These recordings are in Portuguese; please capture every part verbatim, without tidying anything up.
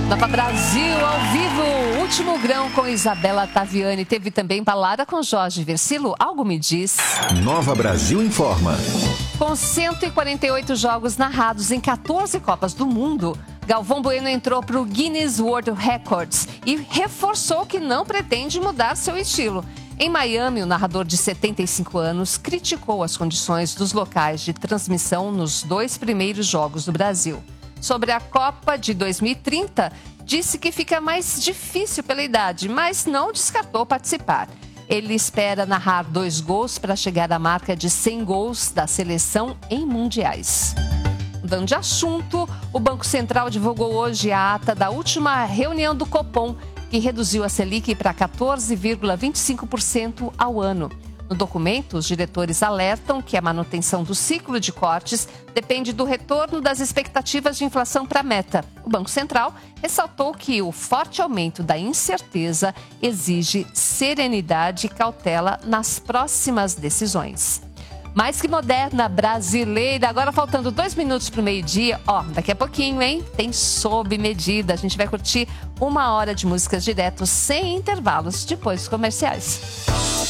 Nova Brasil, ao vivo, Último Grão com Isabela Taviani. Teve também balada com Jorge Versilo, algo me diz. Nova Brasil informa. Com cento e quarenta e oito jogos narrados em quatorze Copas do Mundo, Galvão Bueno entrou para o Guinness World Records e reforçou que não pretende mudar seu estilo. Em Miami, o narrador de setenta e cinco anos criticou as condições dos locais de transmissão nos dois primeiros jogos do Brasil. Sobre a Copa de dois mil e trinta, disse que fica mais difícil pela idade, mas não descartou participar. Ele espera narrar dois gols para chegar à marca de cem gols da seleção em mundiais. Mudando de assunto, o Banco Central divulgou hoje a ata da última reunião do Copom, que reduziu a Selic para quatorze vírgula vinte e cinco por cento ao ano. No documento, os diretores alertam que a manutenção do ciclo de cortes depende do retorno das expectativas de inflação para a meta. O Banco Central ressaltou que o forte aumento da incerteza exige serenidade e cautela nas próximas decisões. Mais que moderna, brasileira. Agora faltando dois minutos para o meio-dia. Ó, daqui a pouquinho, hein? Tem Sob Medida. A gente vai curtir uma hora de músicas direto, sem intervalos, depois dos comerciais.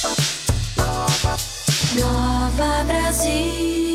Nova Brasil.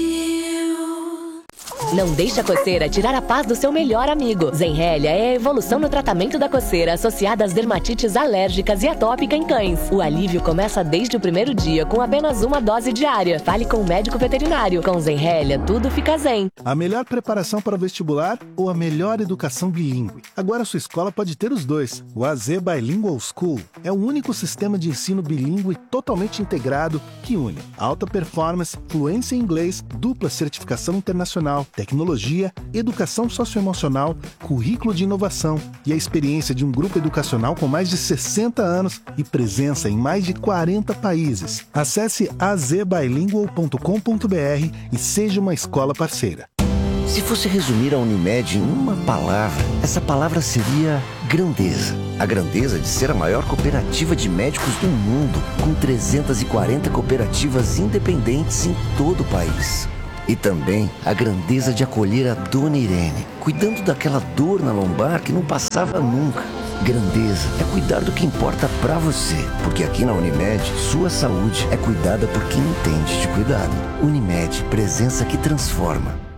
Não deixe a coceira tirar a paz do seu melhor amigo. Zenrelia é a evolução no tratamento da coceira associada às dermatites alérgicas e atópica em cães. O alívio começa desde o primeiro dia com apenas uma dose diária. Fale com o médico veterinário. Com Zenrelia, tudo fica zen. A melhor preparação para o vestibular ou a melhor educação bilíngue? Agora sua escola pode ter os dois. O A Z Bilingual School é o único sistema de ensino bilíngue totalmente integrado que une alta performance, fluência em inglês, dupla certificação internacional, tecnologia, educação socioemocional, currículo de inovação e a experiência de um grupo educacional com mais de sessenta anos e presença em mais de quarenta países. Acesse a z bilingual ponto com ponto b r e seja uma escola parceira. Se fosse resumir a Unimed em uma palavra, essa palavra seria grandeza. A grandeza de ser a maior cooperativa de médicos do mundo, com trezentas e quarenta cooperativas independentes em todo o país. E também a grandeza de acolher a Dona Irene, cuidando daquela dor na lombar que não passava nunca. Grandeza é cuidar do que importa pra você, porque aqui na Unimed, sua saúde é cuidada por quem entende de cuidado. Unimed, presença que transforma.